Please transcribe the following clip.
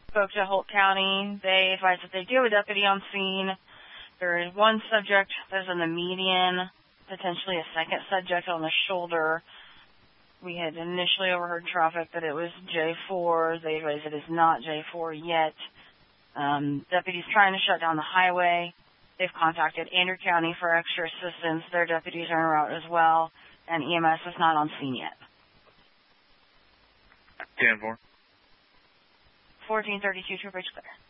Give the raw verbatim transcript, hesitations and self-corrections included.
spoke to Holt County. They advised that they do have a deputy on scene. There is one subject that is on the median, potentially a second subject on the shoulder. We had initially overheard traffic that it was J four. They advised it is not J four yet. Um, deputies trying to shut down the highway. They've contacted Andrew County for extra assistance. Their deputies are en route as well, and E M S is not on scene yet. ten four. fourteen thirty-two, True Bridge clear.